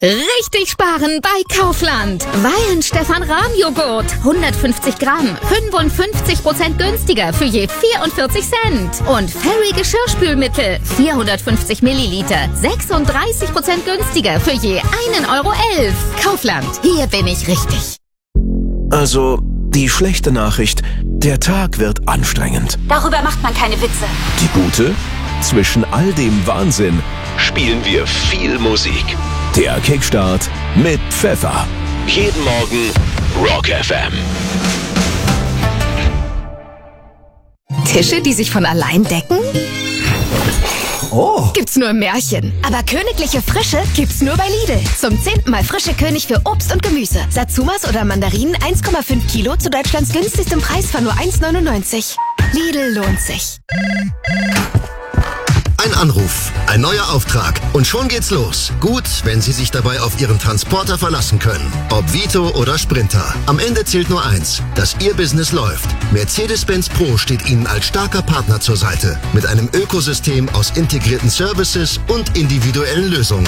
Richtig sparen bei Kaufland. Weihenstephan-Rahm-Joghurt. 150 Gramm. 55% günstiger für je 44 Cent. Und Fairy Geschirrspülmittel. 450 Milliliter. 36% günstiger für je 1,11 Euro. Kaufland. Hier bin ich richtig. Also, die schlechte Nachricht. Der Tag wird anstrengend. Darüber macht man keine Witze. Die gute? Zwischen all dem Wahnsinn spielen wir viel Musik. Der Kickstart mit Pfeffer. Jeden Morgen Rock FM. Tische, die sich von allein decken? Oh. Gibt's nur im Märchen. Aber königliche Frische gibt's nur bei Lidl. Zum 10. Mal frische König für Obst und Gemüse. Satsumas oder Mandarinen 1,5 Kilo zu Deutschlands günstigstem Preis von nur 1,99. Lidl lohnt sich. Ein Anruf, ein neuer Auftrag und schon geht's los. Gut, wenn Sie sich dabei auf Ihren Transporter verlassen können. Ob Vito oder Sprinter. Am Ende zählt nur eins, dass Ihr Business läuft. Mercedes-Benz Pro steht Ihnen als starker Partner zur Seite. Mit einem Ökosystem aus integrierten Services und individuellen Lösungen.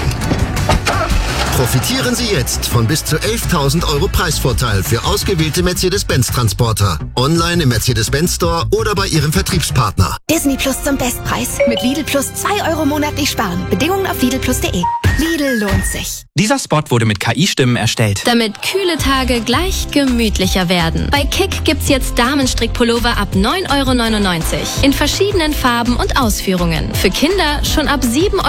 Profitieren Sie jetzt von bis zu 11.000 Euro Preisvorteil für ausgewählte Mercedes-Benz-Transporter. Online im Mercedes-Benz Store oder bei Ihrem Vertriebspartner. Disney Plus zum Bestpreis. Mit Lidl Plus 2 Euro monatlich sparen. Bedingungen auf lidlplus.de. Lidl lohnt sich. Dieser Spot wurde mit KI-Stimmen erstellt. Damit kühle Tage gleich gemütlicher werden. Bei Kick gibt's jetzt Damenstrickpullover ab 9,99 Euro. In verschiedenen Farben und Ausführungen. Für Kinder schon ab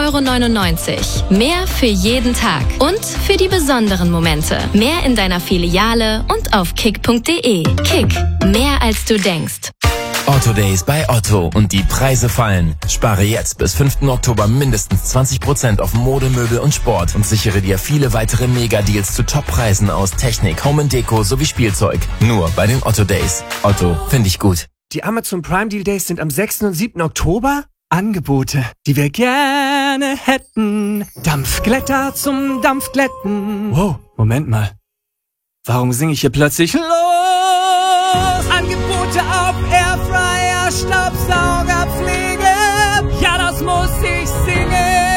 7,99 Euro. Mehr für jeden Tag. Und für die besonderen Momente. Mehr in deiner Filiale und auf kick.de. Kick. Mehr als du denkst. Otto Days bei Otto und die Preise fallen. Spare jetzt bis 5. Oktober mindestens 20% auf Mode, Möbel und Sport und sichere dir viele weitere Mega-Deals zu Top-Preisen aus Technik, Home & Deko sowie Spielzeug. Nur bei den Otto Days. Otto, finde ich gut. Die Amazon Prime Deal Days sind am 6. und 7. Oktober. Angebote, die wir gerne hätten. Dampfglätter zum Dampfglätten. Wow, Moment mal. Warum singe ich hier plötzlich los? Angebote auf Airfryer, Staubsaugerpflege. Ja, das muss ich singen.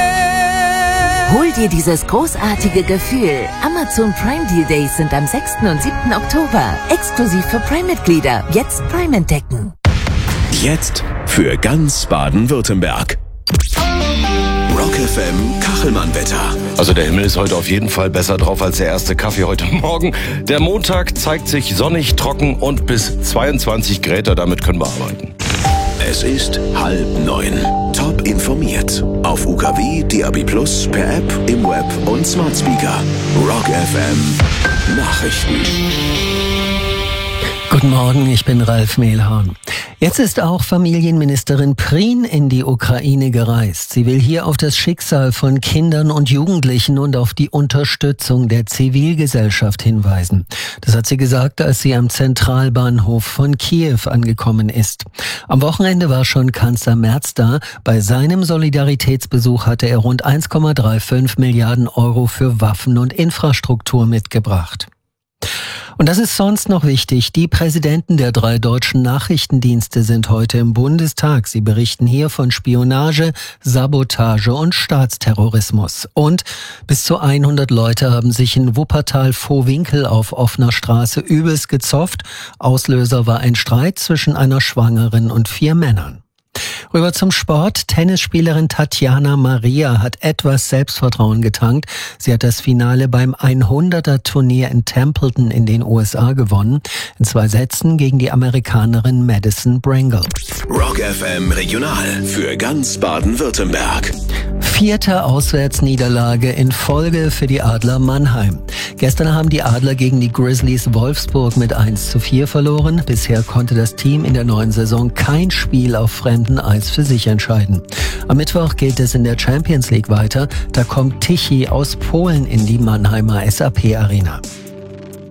Hol dir dieses großartige Gefühl. Amazon Prime Deal Days sind am 6. und 7. Oktober. Exklusiv für Prime-Mitglieder. Jetzt Prime entdecken. Jetzt für ganz Baden-Württemberg. Rock FM Kachelmann-Wetter. Also der Himmel ist heute auf jeden Fall besser drauf als der erste Kaffee heute Morgen. Der Montag zeigt sich sonnig, trocken und bis 22 Grad. Damit können wir arbeiten. Es ist 8:30. Top informiert. Auf UKW, DAB+, per App, im Web und Smart Speaker. Rock FM Nachrichten. Guten Morgen, ich bin Ralf Mehlhahn. Jetzt ist auch Familienministerin Prien in die Ukraine gereist. Sie will hier auf das Schicksal von Kindern und Jugendlichen und auf die Unterstützung der Zivilgesellschaft hinweisen. Das hat sie gesagt, als sie am Zentralbahnhof von Kiew angekommen ist. Am Wochenende war schon Kanzler Merz da. Bei seinem Solidaritätsbesuch hatte er rund 1,35 Milliarden Euro für Waffen und Infrastruktur mitgebracht. Und das ist sonst noch wichtig. Die Präsidenten der 3 deutschen Nachrichtendienste sind heute im Bundestag. Sie berichten hier von Spionage, Sabotage und Staatsterrorismus. Und bis zu 100 Leute haben sich in Wuppertal-Vohwinkel auf offener Straße übelst gezofft. Auslöser war ein Streit zwischen einer Schwangeren und 4 Männern. Rüber zum Sport. Tennisspielerin Tatjana Maria hat etwas Selbstvertrauen getankt. Sie hat das Finale beim 100er-Turnier in Templeton in den USA gewonnen. In 2 Sätzen gegen die Amerikanerin Madison Brangle. Rock FM Regional für ganz Baden-Württemberg. 4. Auswärtsniederlage in Folge für die Adler Mannheim. Gestern haben die Adler gegen die Grizzlies Wolfsburg mit 1:4 verloren. Bisher konnte das Team in der neuen Saison kein Spiel auf fremdem Eis für sich entscheiden. Am Mittwoch geht es in der Champions League weiter. Da kommt Tichy aus Polen in die Mannheimer SAP Arena.